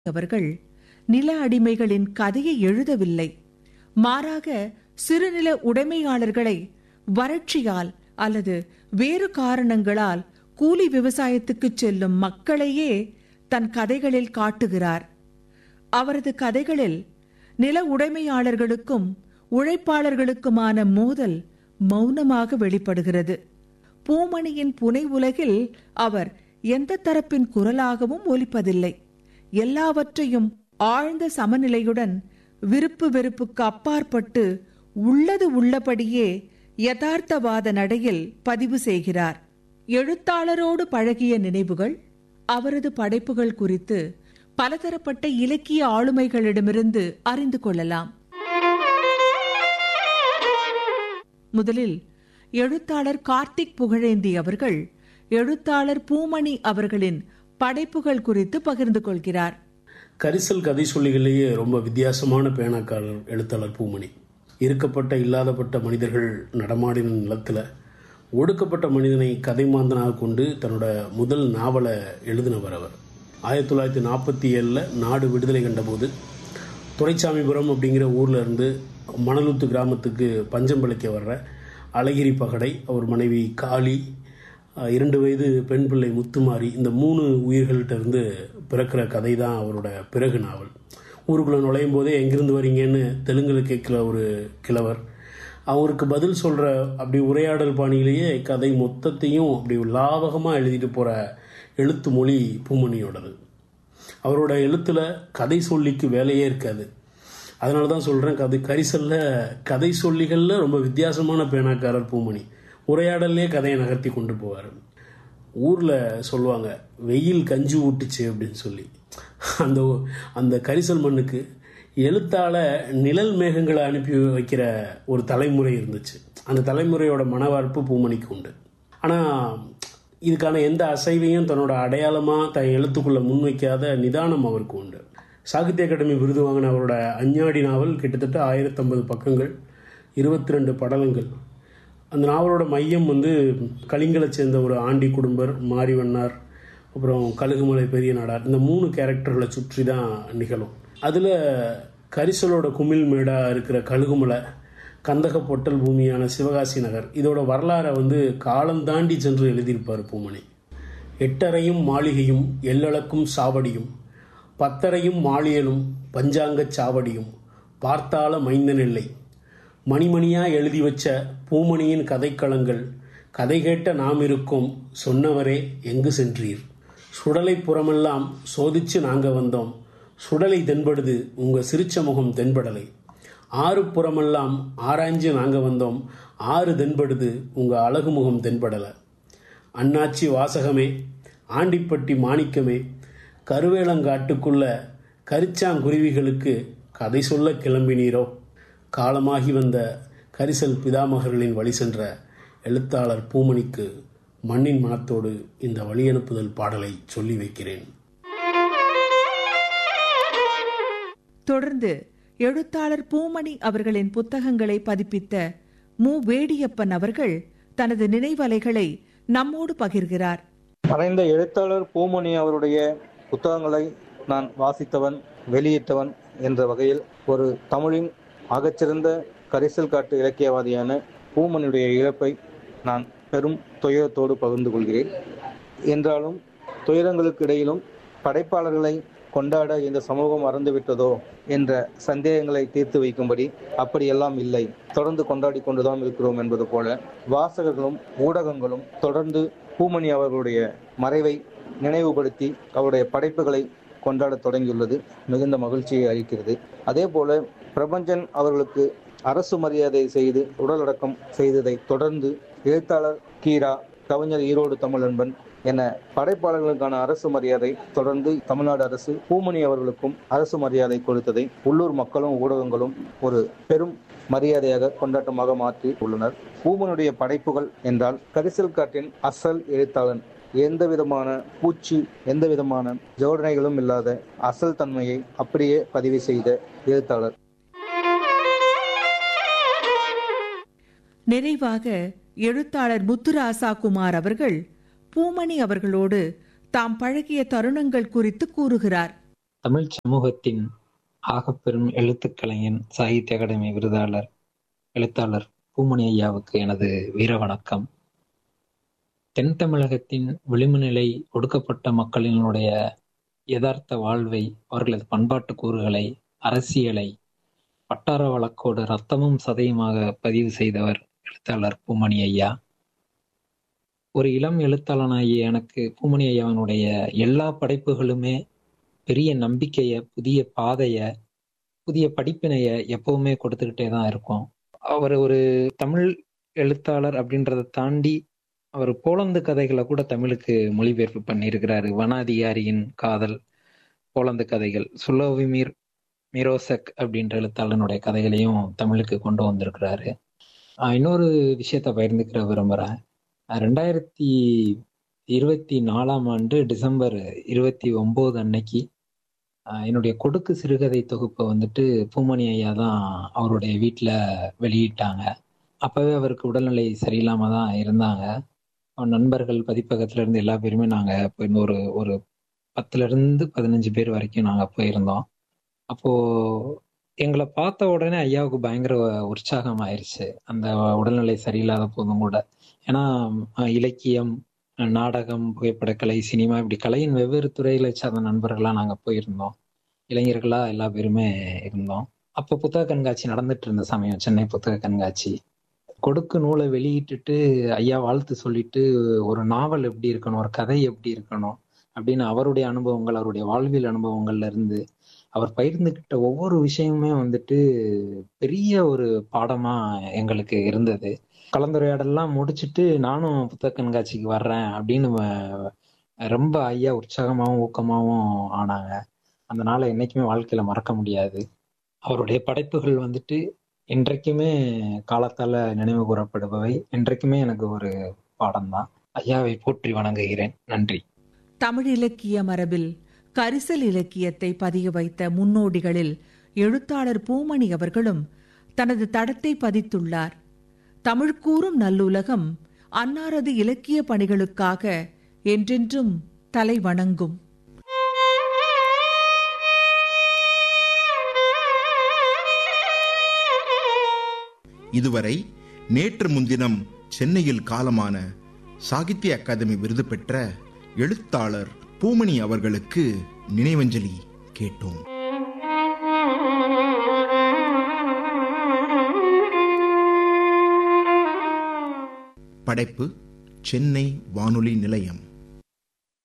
அவர்கள் நில அடிமைகளின் கதையை எழுதவில்லை. மாறாக சிறுநில உடைமையாளர்களை வறட்சியால் அல்லது வேறு காரணங்களால் கூலி விவசாயத்துக்கு செல்லும் மக்களையே தன் கதைகளில் காட்டுகிறார். அவரது கதைகளில் நில உடைமையாளர்களுக்கும் உழைப்பாளர்களுக்குமான மோதல் மௌனமாக வெளிப்படுகிறது. பூமணியின் புனை உலகில் அவர் எந்த தரப்பின் குரலாகவும் ஒலிப்பதில்லை. எல்லாவற்றையும் ஆழ்ந்த சமநிலையுடன் விருப்பு வெறுப்புக்கு அப்பாற்பட்டு உள்ளது உள்ளபடியே யதார்த்தவாத நடையில் பதிவு செய்கிறார். எழுத்தாளரோடு பழகிய நினைவுகள், அவரது படைப்புகள் குறித்து பலதரப்பட்ட இலக்கிய ஆளுமைகளிடமிருந்து அறிந்து கொள்ளலாம். முதலில் எழுத்தாளர் கார்த்திக் புகழேந்தி அவர்கள் எழுத்தாளர் பூமணி அவர்களின் படைப்புகள் குறித்து பகிர்ந்து கொள்கிறார். கரிசல் கதை சொல்லிகளிலேயே ரொம்ப வித்தியாசமான பேனாக்காரர் எழுத்தாளர் பூமணி. இருக்கப்பட்ட இல்லாதப்பட்ட மனிதர்கள் நடமாடின நிலத்தில் ஒடுக்கப்பட்ட மனிதனை கதை மாந்தனாக கொண்டு தன்னோட முதல் நாவலை எழுதினவர் அவர். 1947 நாடு விடுதலை கண்டபோது துரைசாமிபுரம் அப்படிங்கிற ஊரில் இருந்து மணலுத்து கிராமத்துக்கு பஞ்சம் பிழைக்க வர்ற அழகிரி பகடை, அவர் மனைவி காளி, 2 வயது பெண் பிள்ளை முத்துமாரி, இந்த 3 உயிர்கள்ட்ட இருந்து பிறக்கிற கதை தான் அவரோட பிறகு நாவல். ஊருக்குள்ளே நுழையும் போதே எங்கிருந்து வரீங்கன்னு தெலுங்கில் கேட்குற ஒரு கிழவர் அவருக்கு பதில் சொல்கிற அப்படி உரையாடல் பாணியிலேயே கதை மொத்தத்தையும் அப்படி லாவகமாக எழுதிட்டு போகிற எழுத்து மொழி பூமணியோடது. அவரோட எழுத்தில் கதை சொல்லிக்கு வேலையே இருக்காது. அதனால தான் சொல்கிறேன், கரிசல்ல கதை சொல்லிகளில் ரொம்ப வித்தியாசமான பேனாக்காரர் பூமணி. உரையாடல்லே கதையை நகர்த்தி கொண்டு போவார். ஊரில் சொல்லுவாங்க, வெயில் கஞ்சி ஊட்டுச்சு அப்படின்னு சொல்லி. அந்த கரிசல் மண்ணுக்கு எழுத்தால நிழல் மேகங்களை அனுப்பி வைக்கிற ஒரு தலைமுறை இருந்துச்சு. அந்த தலைமுறையோட மனவார்ப்பு பூமணிக்கு உண்டு. ஆனால் இதுக்கான எந்த அசைவையும் தன்னோட அடையாளமாக தன் எழுத்துக்குள்ளே முன்வைக்காத நிதானம் அவருக்கு உண்டு. சாகித்ய அகாடமி விருது வாங்கின அவரோட அஞ்ஞாடி நாவல் கிட்டத்தட்ட 1050 பக்கங்கள், 22 படலங்கள். அந்த நாவலோட மையம் கலிங்கலை சேர்ந்த ஒரு ஆண்டி குடும்பர், மாரிவண்ணார், அப்புறம் கழுகுமலை பெரிய நாடார், இந்த 3 கேரக்டர்களை சுற்றி தான் நிகழும். அதில் கரிசலோட குமிழ் மேடாக இருக்கிற கழுகுமலை, கந்தக பொட்டல் பூமியான சிவகாசி நகர், இதோட வரலாறை காலம் தாண்டி சென்று எழுதியிருப்பார் பூமணி. 8 மாளிகையும் எல்லளக்கும் சாவடியும், 10 மாளியலும் பஞ்சாங்கச் சாவடியும், பார்த்தால மைந்தனில்லை, மணிமணியா எழுதி வச்ச பூமணியின் கதைக்களங்கள், கதை கேட்ட நாம் இருக்கோம், சொன்னவரே எங்கு சென்றீர், சுடலை புறமெல்லாம் சோதிச்சு நாங்க வந்தோம், சுடலை தென்படுது உங்க சிரிச்ச முகம் தென்படலை, 6 புறமெல்லாம் ஆராய்ஞ்சு நாங்க வந்தோம், 6 தென்படுது உங்க அழகு முகம் தென்படல, அண்ணாச்சி வாசகமே, ஆண்டிப்பட்டி மாணிக்கமே, கருவேலங்காட்டுக்குள்ள கரிச்சாங்குருவிகளுக்கு கதை சொல்ல கிளம்பினீரோ, காலமாகி வந்த கரிசல் பிதாமகர்களின் வழி சென்ற எழுத்தாளர் பூமணிக்கு மண்ணின் மனத்தோடு இந்த வழியனுப்புதல் பாடலை சொல்லி வைக்கிறேன். தொடர்ந்து எழுத்தாளர் பூமணி அவர்களின் புத்தகங்களை பதிப்பித்த மு. வேடியப்பன் அவர்கள் தனது நினைவலைகளை நம்மோடு பகிர்கிறார். மறைந்த எழுத்தாளர் பூமணி அவருடைய புத்தகங்களை நான் வாசித்தவன், வெளியிட்டவன் என்ற வகையில் ஒரு தமிழின் ஆகச்சிறந்த கரிசல் காட்டு இலக்கியவாதியான பூமணியுடைய இழப்பை நான் பெரும் துயரத்தோடு பகிர்ந்து கொள்கிறேன். என்றாலும் துயரங்களுக்கு இடையிலும் படைப்பாளர்களை கொண்டாட இந்த சமூகம் மறந்துவிட்டதோ என்ற சந்தேகங்களை தீர்த்து வைக்கும்படி அப்படியெல்லாம் இல்லை, தொடர்ந்து கொண்டாடி கொண்டுதான் இருக்கிறோம் என்பது போல வாசகர்களும் ஊடகங்களும் தொடர்ந்து பூமணி அவர்களுடைய மறைவை நினைவுபடுத்தி அவருடைய படைப்புகளை கொண்டாட தொடங்கியுள்ளது மிகுந்த மகிழ்ச்சியை அளிக்கிறது. அதே போல பிரபஞ்சன் அவர்களுக்கு அரசு மரியாதை செய்து உடலடக்கம் செய்ததை தொடர்ந்து எழுத்தாளர் கீரா, கவிஞர் ஈரோடு தமிழன்பன் என படைப்பாளர்களுக்கான அரசு மரியாதை தொடர்ந்து தமிழ்நாடு அரசு பூமணி அவர்களுக்கும் அரசு மரியாதை கொடுத்ததை உள்ளூர் மக்களும் ஊடகங்களும் ஒரு பெரும் மரியாதையாக கொண்டாட்டமாக மாற்றி உள்ளனர். பூமணியுடைய படைப்புகள் என்றால் கரிசல் காட்டின் அசல் எழுத்தாளன், எந்த விதமான பூச்சி எந்த விதமான ஜோடனைகளும் இல்லாத அசல் தன்மையை அப்படியே பதிவு செய்த எழுத்தாளர். நிறைவாக எழுத்தாளர் முத்துராசா குமார் அவர்கள் பூமணி அவர்களோடு தாம் பழகிய தருணங்கள் குறித்து கூறுகிறார். தமிழ் சமூகத்தின் ஆகப்பெரும் எழுத்துக்கலைஞன், சாகித்ய அகாடமி விருதாளர், எழுத்தாளர் பூமணி ஐயாவுக்கு எனது வீர வணக்கம். தென் தமிழகத்தின் விளிம்புநிலை ஒடுக்கப்பட்ட மக்களினுடைய யதார்த்த வாழ்வை, அவர்களது பண்பாட்டு கூறுகளை, அரசியலை வட்டார வழக்கோடு ரத்தமும் சதையுமாக பதிவு செய்தவர் எழுத்தாளர் பூமணி ஐயா. ஒரு இளம் எழுத்தாளனாகிய எனக்கு பூமணி ஐயாவினுடைய எல்லா படைப்புகளுமே பெரிய நம்பிக்கைய, புதிய பாதைய, புதிய படிப்பினைய எப்பவுமே கொடுத்துக்கிட்டே தான் இருக்கும். அவர் ஒரு தமிழ் எழுத்தாளர் அப்படின்றத தாண்டி அவர் போலந்து கதைகளை கூட தமிழுக்கு மொழிபெயர்ப்பு பண்ணியிருக்கிறாரு. வனாதிகாரியின் காதல், போலந்து கதைகள், சுலோவிமிர் மிரோசக் அப்படின்ற எழுத்தாளனுடைய கதைகளையும் தமிழுக்கு கொண்டு வந்திருக்கிறாரு. இன்னொரு விஷயத்த பகிர்ந்துக்கிற விரும்புகிறேன். 2024 டிசம்பர் 29 அன்னைக்கு என்னுடைய கொடுக்கு சிறுகதை தொகுப்பை வந்துட்டு பூமணி ஐயா தான் அவருடைய வீட்டில் வெளியிட்டாங்க. அப்பவே அவருக்கு உடல்நிலை சரியில்லாம தான் இருந்தாங்க. நண்பர்கள், பதிப்பகத்துல இருந்து எல்லா பேருமே நாங்கள் ஒரு 10-15 பேர் வரைக்கும் நாங்கள் போயிருந்தோம். அப்போ எங்களை பார்த்த உடனே ஐயாவுக்கு பயங்கர உற்சாகம் ஆயிடுச்சு, அந்த உடல்நிலை சரியில்லாத போதும் கூட. ஏன்னா இலக்கியம், நாடகம், புகைப்படக்கலை, சினிமா, இப்படி கலையின் வெவ்வேறு துறைகளை சார்ந்த நண்பர்களாக நாங்கள் போயிருந்தோம். இளைஞர்களா எல்லா பேருமே இருந்தோம். அப்போ புத்தக கண்காட்சி நடந்துட்டு இருந்த சமயம், சென்னை புத்தக கண்காட்சி. கொடுக்கு நூலை வெளியிட்டுட்டு ஐயா வாழ்த்து சொல்லிட்டு, ஒரு நாவல் எப்படி இருக்கணும், ஒரு கதை எப்படி இருக்கணும் அப்படின்னு அவருடைய அனுபவங்கள், அவருடைய வாழ்வியல் அனுபவங்கள்ல இருந்து அவர் பகிர்ந்துகிட்ட ஒவ்வொரு விஷயமுமே வந்துட்டு பெரிய ஒரு பாடமா எங்களுக்கு இருந்தது. கலந்துரையாடலாம் முடிச்சுட்டு நானும் புத்தக கண்காட்சிக்கு வர்றேன் அப்படின்னு ரொம்ப ஐயா உற்சாகமாகவும் ஊக்கமாகவும் ஆனாங்க. அந்த நாளை என்னைக்குமே வாழ்க்கையில மறக்க முடியாது. அவருடைய படைப்புகள் வந்துட்டு இன்றைக்குமே காலத்தால நினைவு கூறப்படுபவை. இன்றைக்குமே எனக்கு ஒரு பாடம்தான். ஐயாவை போற்றி வணங்குகிறேன். நன்றி. தமிழ் இலக்கிய மரபில் கரிசல் இலக்கியத்தை பதிய வைத்த முன்னோடிகளில் எழுத்தாளர் பூமணி அவர்களும் தனது தடத்தை பதித்துள்ளார். தமிழ் கூறும் நல்லுலகம் அன்னாரது இலக்கிய பணிகளுக்காக என்றென்றும் தலை வணங்கும். இதுவரை நேற்று முன்தினம் சென்னையில் காலமான சாகித்ய அகாதமி விருது பெற்ற எழுத்தாளர் பூமணி அவர்களுக்கு நினைவஞ்சலி கேட்டோம். படைப்பு சென்னை வானொலி நிலையம்.